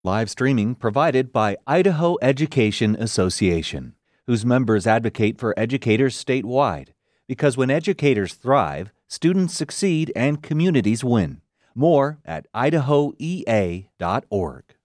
Live streaming provided by Idaho Education Association, whose members advocate for educators statewide. Because when educators thrive, students succeed and communities win. More at idahoea.org.